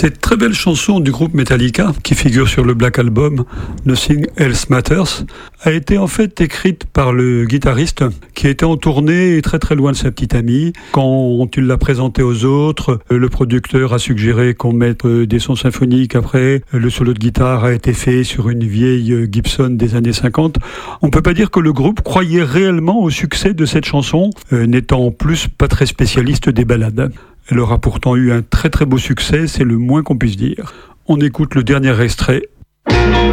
Cette très belle chanson du groupe Metallica, qui figure sur le Black Album Nothing Else Matters, a été en fait écrite par le guitariste qui était en tournée très très loin de sa petite amie. Quand il l'a présentée aux autres, le producteur a suggéré qu'on mette des sons symphoniques après. Le solo de guitare a été fait sur une vieille Gibson des années 50. On ne peut pas dire que le groupe croyait réellement au succès de cette chanson, n'étant en plus pas très spécialiste des ballades. Elle aura pourtant eu un très très beau succès, c'est le moins qu'on puisse dire. On écoute le dernier extrait.